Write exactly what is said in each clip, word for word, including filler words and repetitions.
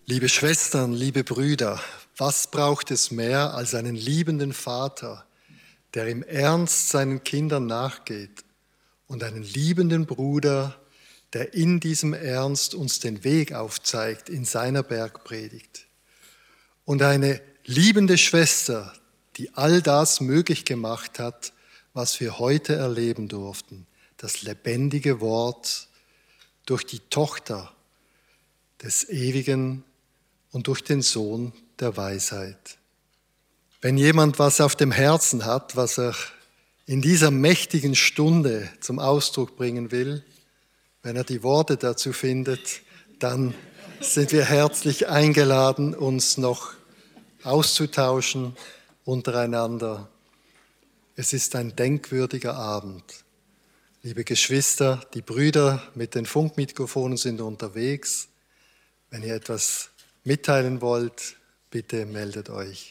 Liebe Schwestern, liebe Brüder, was braucht es mehr als einen liebenden Vater, der im Ernst seinen Kindern nachgeht, und einen liebenden Bruder, der in diesem Ernst uns den Weg aufzeigt in seiner Bergpredigt. Und eine liebende Schwester, die all das möglich gemacht hat, was wir heute erleben durften, das lebendige Wort durch die Tochter des Ewigen und durch den Sohn der Weisheit. Wenn jemand was auf dem Herzen hat, was er in dieser mächtigen Stunde zum Ausdruck bringen will, wenn er die Worte dazu findet, dann sind wir herzlich eingeladen, uns noch auszutauschen untereinander. Es ist ein denkwürdiger Abend. Liebe Geschwister, die Brüder mit den Funkmikrofonen sind unterwegs. Wenn ihr etwas mitteilen wollt, bitte meldet euch.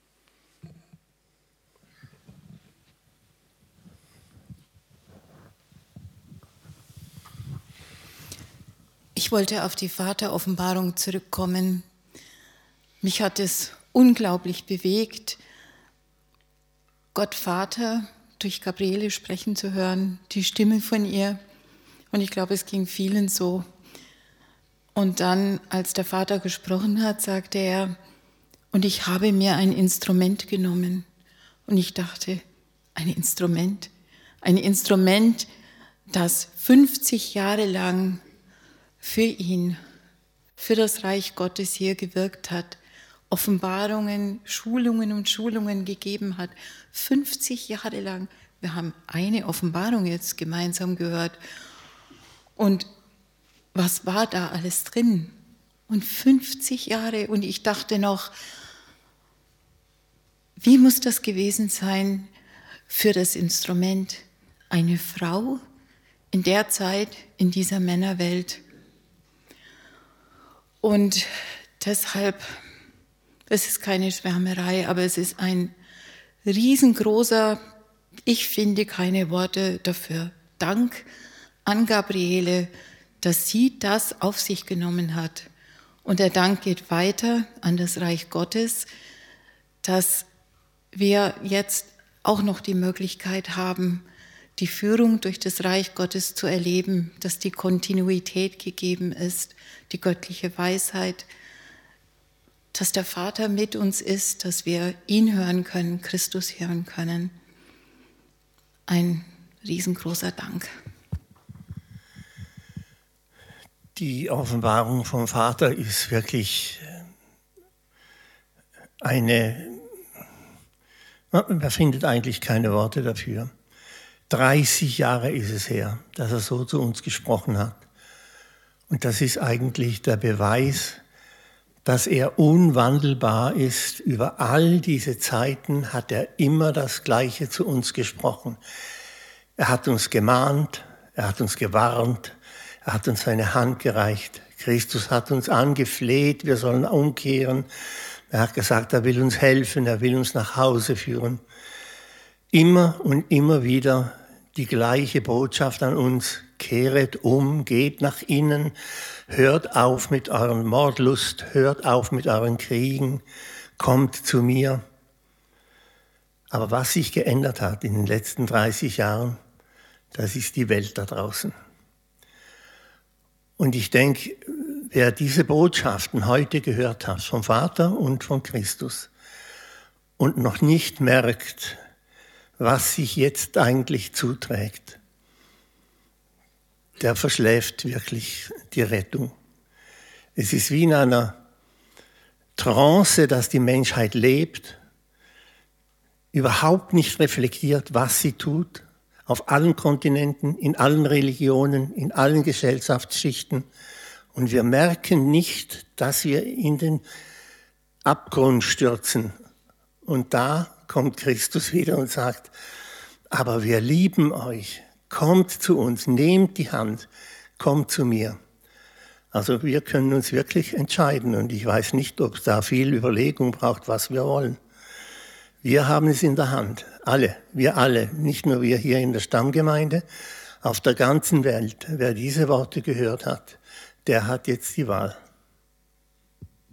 Ich wollte auf die Vateroffenbarung zurückkommen. Mich hat es unglaublich bewegt, Gott Vater durch Gabriele sprechen zu hören, die Stimme von ihr. Und ich glaube, es ging vielen so. Und dann, als der Vater gesprochen hat, sagte er, und ich habe mir ein Instrument genommen. Und ich dachte, ein Instrument? Ein Instrument, das fünfzig Jahre lang für ihn, für das Reich Gottes hier gewirkt hat, Offenbarungen, Schulungen und Schulungen gegeben hat, fünfzig Jahre lang. Wir haben eine Offenbarung jetzt gemeinsam gehört. Und was war da alles drin? Und fünfzig Jahre, und ich dachte noch, wie muss das gewesen sein für das Instrument? Eine Frau in der Zeit, in dieser Männerwelt. Und deshalb, es ist keine Schwärmerei, aber es ist ein riesengroßer, ich finde keine Worte dafür, Dank an Gabriele, dass sie das auf sich genommen hat. Und der Dank geht weiter an das Reich Gottes, dass wir jetzt auch noch die Möglichkeit haben, die Führung durch das Reich Gottes zu erleben, dass die Kontinuität gegeben ist, die göttliche Weisheit, dass der Vater mit uns ist, dass wir ihn hören können, Christus hören können. Ein riesengroßer Dank. Die Offenbarung vom Vater ist wirklich eine, man findet eigentlich keine Worte dafür. dreißig Jahre ist es her, dass er so zu uns gesprochen hat. Und das ist eigentlich der Beweis, dass er unwandelbar ist. Über all diese Zeiten hat er immer das Gleiche zu uns gesprochen. Er hat uns gemahnt, er hat uns gewarnt, er hat uns seine Hand gereicht. Christus hat uns angefleht, wir sollen umkehren. Er hat gesagt, er will uns helfen, er will uns nach Hause führen. Immer und immer wieder die gleiche Botschaft an uns. Kehret um, geht nach innen, hört auf mit euren Mordlust, hört auf mit euren Kriegen, kommt zu mir. Aber was sich geändert hat in den letzten dreißig Jahren, das ist die Welt da draußen. Und ich denke, wer diese Botschaften heute gehört hat, vom Vater und von Christus, und noch nicht merkt, was sich jetzt eigentlich zuträgt, der verschläft wirklich die Rettung. Es ist wie in einer Trance, dass die Menschheit lebt, überhaupt nicht reflektiert, was sie tut, auf allen Kontinenten, in allen Religionen, in allen Gesellschaftsschichten. Und wir merken nicht, dass wir in den Abgrund stürzen. Und da kommt Christus wieder und sagt, aber wir lieben euch, kommt zu uns, nehmt die Hand, kommt zu mir. Also wir können uns wirklich entscheiden und ich weiß nicht, ob es da viel Überlegung braucht, was wir wollen. Wir haben es in der Hand, alle, wir alle, nicht nur wir hier in der Stammgemeinde, auf der ganzen Welt. Wer diese Worte gehört hat, der hat jetzt die Wahl.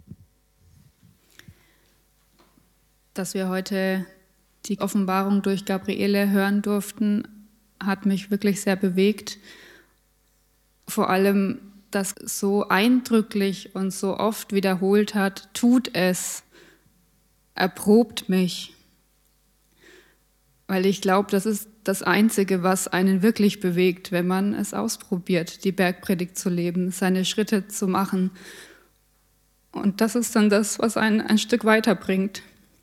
Dass wir heute die Offenbarung durch Gabriele hören durften, hat mich wirklich sehr bewegt. Vor allem, dass so eindrücklich und so oft wiederholt hat, tut es, erprobt mich. Weil ich glaube, das ist das Einzige, was einen wirklich bewegt, wenn man es ausprobiert, die Bergpredigt zu leben, seine Schritte zu machen. Und das ist dann das, was einen ein Stück weiterbringt.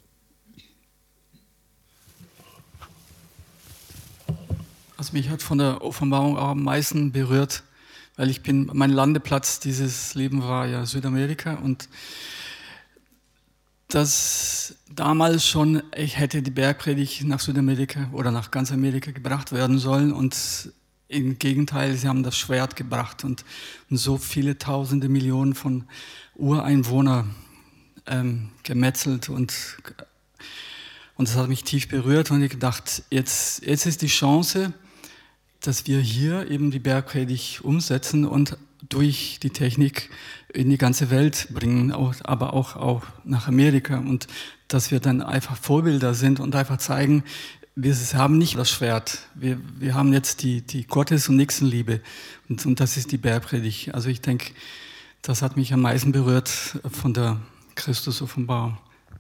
Also mich hat von der Offenbarung auch am meisten berührt, weil ich bin, mein Landeplatz dieses Leben war ja Südamerika und das damals schon, ich hätte die Bergpredigt nach Südamerika oder nach ganz Amerika gebracht werden sollen und im Gegenteil, sie haben das Schwert gebracht und, und so viele tausende Millionen von Ureinwohnern ähm, gemetzelt und, und das hat mich tief berührt und ich gedacht, jetzt, jetzt ist die Chance, dass wir hier eben die Bergpredigt umsetzen und durch die Technik in die ganze Welt bringen, auch, aber auch, auch nach Amerika und dass wir dann einfach Vorbilder sind und einfach zeigen, wir haben nicht das Schwert, wir, wir haben jetzt die, die Gottes- und Nächstenliebe und, und das ist die Bergpredigt. Also ich denke, das hat mich am meisten berührt von der Christus-Offenbarung.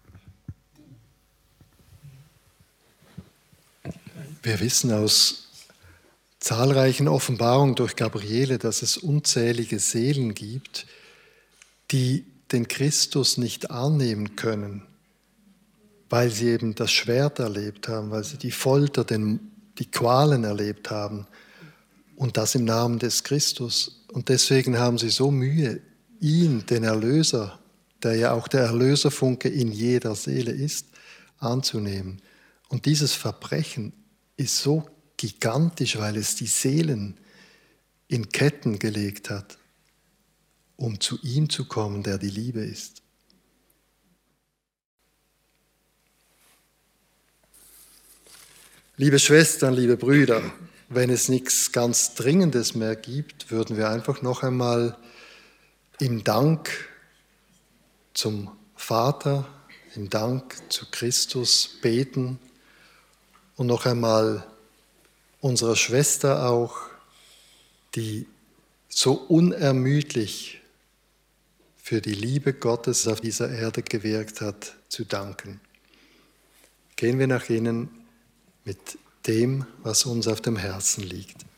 Wir wissen aus zahlreichen Offenbarungen durch Gabriele, dass es unzählige Seelen gibt, die den Christus nicht annehmen können, weil sie eben das Schwert erlebt haben, weil sie die Folter, den, die Qualen erlebt haben und das im Namen des Christus. Und deswegen haben sie so Mühe, ihn, den Erlöser, der ja auch der Erlöserfunke in jeder Seele ist, anzunehmen. Und dieses Verbrechen ist so gigantisch, weil es die Seelen in Ketten gelegt hat, um zu ihm zu kommen, der die Liebe ist. Liebe Schwestern, liebe Brüder, wenn es nichts ganz Dringendes mehr gibt, würden wir einfach noch einmal im Dank zum Vater, im Dank zu Christus beten und noch einmal unserer Schwester auch, die so unermüdlich für die Liebe Gottes auf dieser Erde gewirkt hat, zu danken. Gehen wir nach ihnen mit dem, was uns auf dem Herzen liegt.